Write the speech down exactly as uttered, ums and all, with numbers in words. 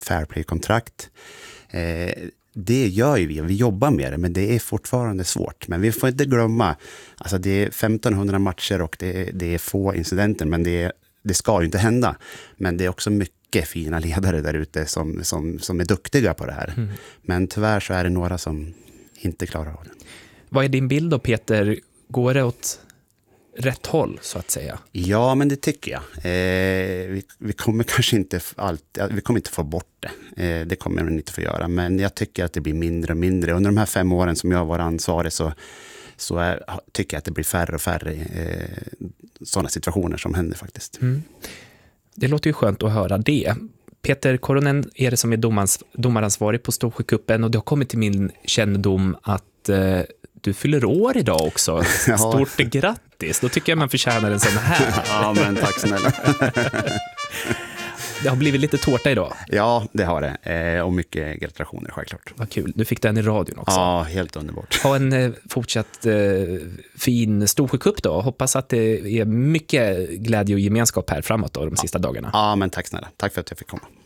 fair play-kontrakt. Eh, det gör ju vi och vi jobbar med det, men det är fortfarande svårt. Men vi får inte glömma, alltså det är femtonhundra matcher och det är, det är få incidenter, men det, är, det ska ju inte hända. Men det är också mycket fina ledare där ute som, som, som är duktiga på det här. Mm. Men tyvärr så är det några som inte klarar av det. Vad är din bild då, Peter? Går det åt rätt håll, så att säga? Ja, men det tycker jag. Eh, vi, vi kommer kanske inte alltid, vi kommer inte få bort det. Eh, det kommer vi inte få göra. Men jag tycker att det blir mindre och mindre. Under de här fem åren som jag var ansvarig så, så är, tycker jag att det blir färre och färre eh, sådana situationer som händer faktiskt. Mm. Det låter ju skönt att höra det. Peter Koronen är det som är domans, domaransvarig på Storsjökuppen, och det har kommit till min kännedom att eh, du fyller år idag också. Stort grattis. Då tycker jag man förtjänar en sån här. Ja, men tack snälla. Det har blivit lite tårta idag. Ja, det har det. Eh, och mycket gratulationer, självklart. Vad kul. Du fick den i radion också. Ja, helt underbart. Ha en eh, fortsatt eh, fin Storsjökupp då. Hoppas att det är mycket glädje och gemenskap här framåt då, de sista ja. dagarna. Ja, men tack snälla. Tack för att jag fick komma.